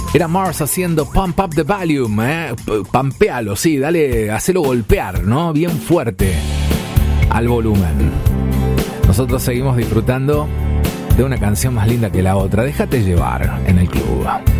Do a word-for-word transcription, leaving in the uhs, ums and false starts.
Era Mars haciendo Pump Up the Volume, ¿eh? Pampealo, sí, dale, hacelo golpear, ¿no? Bien fuerte al volumen. Nosotros seguimos disfrutando de una canción más linda que la otra. Déjate llevar en el club.